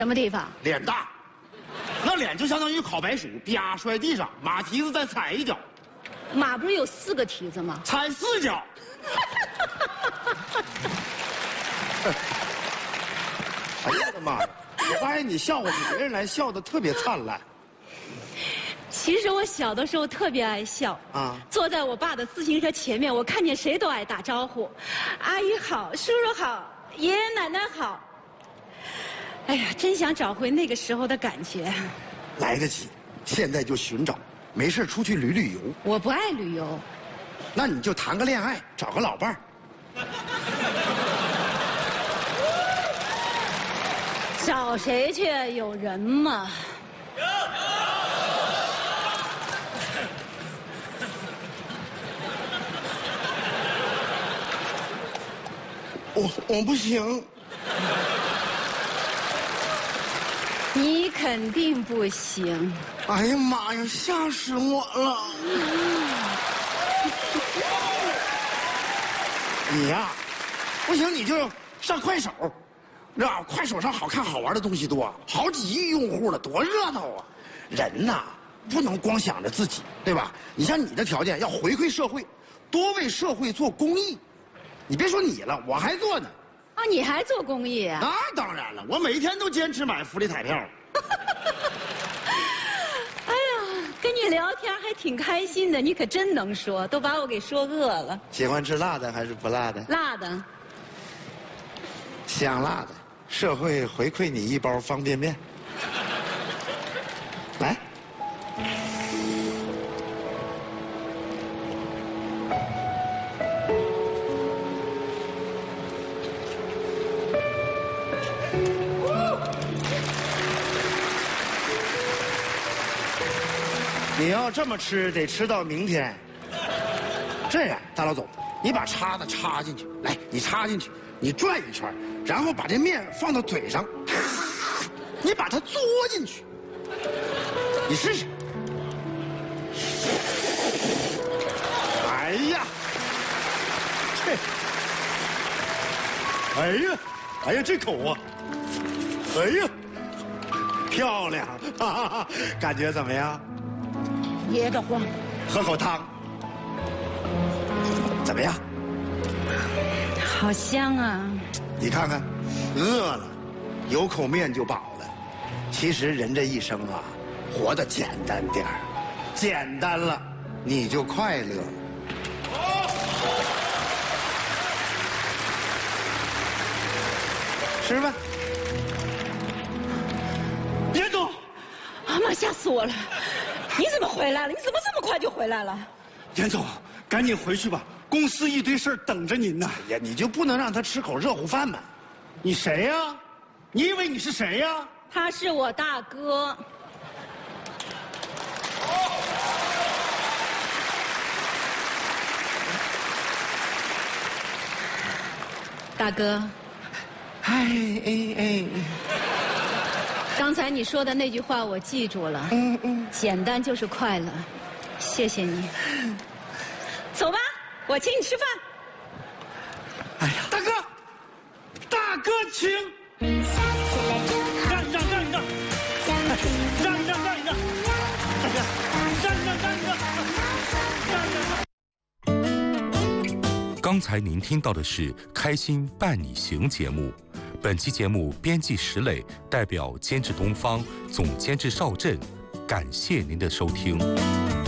什么地方？ 脸大，那脸就相当于烤白薯，啪摔地上，马蹄子再踩一脚。 马不是有4个蹄子吗？ 踩4脚。哎呀我的妈呀！我发现你笑话比别人来笑的特别灿烂。 其实我小的时候特别爱笑啊，坐在我爸的自行车前面，我看见谁都爱打招呼，阿姨好，叔叔好，爷爷奶奶好。哎呀，真想找回那个时候的感觉。 来得及，现在就寻找，没事出去旅旅游。 我不爱旅游。 那你就谈个恋爱，找个老伴儿。 找谁去？有人吗？ 我不行。 你肯定不行。 哎呀妈呀，吓死我了！你呀，不行你就上快手，知道吧？快手上好看好玩的东西多，好几亿用户了，多热闹啊！人呐，不能光想着自己，对吧？你像你的条件要回馈社会，多为社会做公益。你别说你了，我还做呢。 啊，你还做公益啊？ 那当然了，我每天都坚持买福利彩票。 哎呀，跟你聊天还挺开心的，你可真能说，都把我给说饿了。 喜欢吃辣的还是不辣的？ 辣的。 香辣的，社会回馈你1包方便面。来。你要这么吃，得吃到明天。这样，大老总，你把叉子插进去，来，你插进去，你转一圈，然后把这面放到嘴上，你把它嘬进去，你试试。哎呀，哎呀，这口啊，哎呀，漂亮，哈哈哈，感觉怎么样？ 噎得慌。 喝口汤，怎么样？ 好香啊！ 你看看，饿了，有口面就饱了。其实人这一生啊，活得简单点儿，简单了，你就快乐了。吃吧。严总， 啊妈，吓死我了！你怎么回来了？你怎么这么快就回来了？ 严总，赶紧回去吧，公司一堆事儿等着您呢。 哎呀，你就不能让他吃口热乎饭吗？ 你谁呀？你以为你是谁呀？ 他是我大哥。大哥。 哎。 刚才你说的那句话我记住了。简单就是快乐，谢谢你。走吧，我请你吃饭。 哎呀， 大哥，大哥请。让一让。 刚才您听到的是《开心伴你行》节目。本期节目编辑石磊，代表监制东方，总监制邵震，感谢您的收听。